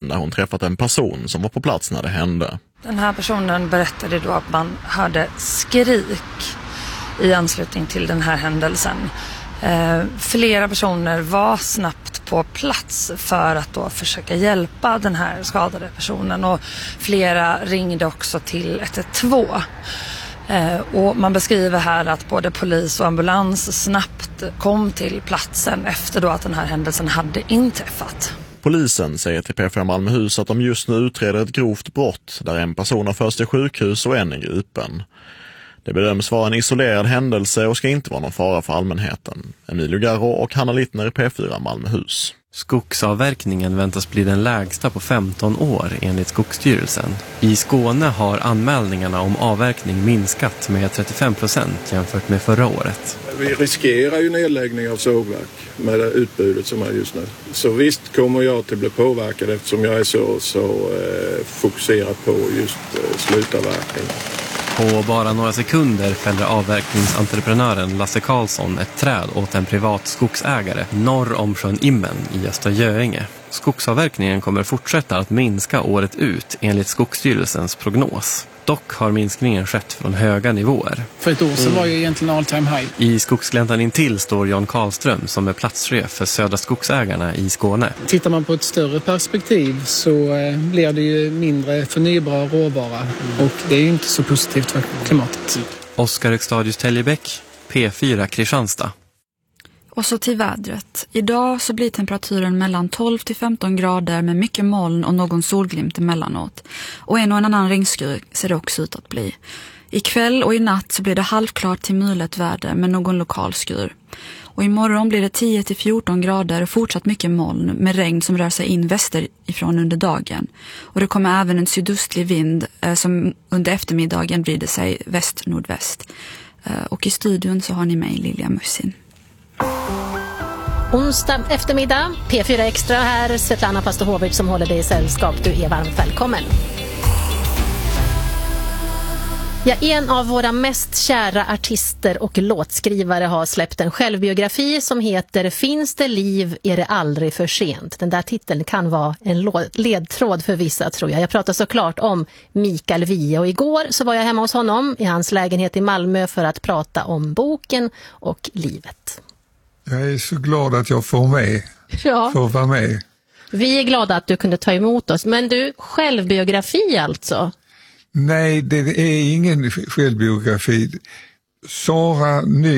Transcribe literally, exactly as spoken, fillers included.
där hon träffat en person som var på plats när det hände. Den här personen berättade då att man hörde skrik i anslutning till den här händelsen. Eh, flera personer var snabbt på plats för att då försöka hjälpa den här skadade personen, och flera ringde också till ett ett två. Eh, och man beskriver här att både polis och ambulans snabbt kom till platsen efter då att den här händelsen hade inträffat. Polisen säger till P fyra Malmöhus att de just nu utreder ett grovt brott där en person har förts till sjukhus och en är gripen. Det bedöms vara en isolerad händelse och ska inte vara någon fara för allmänheten. Emilio Garro och Hanna Littner i P fyra Malmöhus. Skogsavverkningen väntas bli den lägsta på femton år enligt Skogsstyrelsen. I Skåne har anmälningarna om avverkning minskat med trettiofem procent jämfört med förra året. Vi riskerar ju nedläggning av sågverk med det utbudet som är just nu. Så visst kommer jag att bli påverkad eftersom jag är så, så eh, fokuserad på just eh, slutavverkning. På bara några sekunder fällde avverkningsentreprenören Lasse Karlsson ett träd åt en privat skogsägare norr om sjön Immen i Östra Göinge. Skogsavverkningen kommer fortsätta att minska året ut enligt Skogsstyrelsens prognos. Dock har minskningen skett från höga nivåer. För ett år sedan var ju egentligen all time high. I skogsgläntan intill står Jan Karlström som är platschef för Södra Skogsägarna i Skåne. Tittar man på ett större perspektiv så eh, blir det ju mindre förnybar råvara. Mm. Och det är ju inte så positivt för klimatet. Oskar Ekstadius Täljebäck, P fyra Kristianstad. Och så till vädret. Idag så blir temperaturen mellan tolv till femton grader med mycket moln och någon solglimt emellanåt. Och en och en annan regnskur ser det också ut att bli. Ikväll och i natt så blir det halvklart till mulet väder med någon lokal skur. Och imorgon blir det tio till fjorton grader och fortsatt mycket moln med regn som rör sig in västerifrån under dagen. Och det kommer även en sydöstlig vind eh, som under eftermiddagen vrider sig väst-nordväst. Eh, och i studion så har ni mig, Lilja Mussin. Onsdag eftermiddag, P fyra Extra här, Svetlana Pastohovic som håller dig i sällskap. Du är varmt välkommen. Ja, en av våra mest kära artister och låtskrivare har släppt en självbiografi som heter Finns det liv är det aldrig för sent. Den där titeln kan vara en ledtråd för vissa, tror jag. Jag pratar såklart om Mikael Wiehe och igår så var jag hemma hos honom i hans lägenhet i Malmö för att prata om boken och livet. Jag är så glad att jag får med. Ja. Får vara med. Vi är glada att du kunde ta emot oss. Men du, självbiografi alltså? Nej, det är ingen självbiografi. Sara Ny